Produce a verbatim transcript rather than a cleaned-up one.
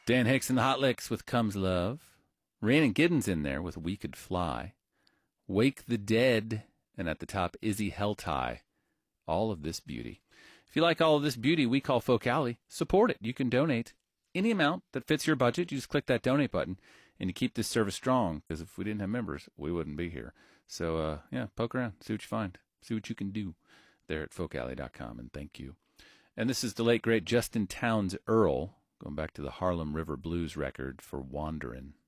Dan Hicks and the Hot Licks with Comes Love. Rhiannon Giddens in there with We Could Fly. Wake the Dead, and at the top, Izzy Helltie. All of this beauty. If you like all of this beauty we call Folk Alley, support it. You can donate any amount that fits your budget. You just click that donate button, and you keep this service strong, because if we didn't have members, we wouldn't be here. So, uh, yeah, poke around, see what you find, see what you can do there at folk alley dot com, and thank you. And this is the late, great Justin Townes Earl, going back to the Harlem River Blues record for Wanderin'.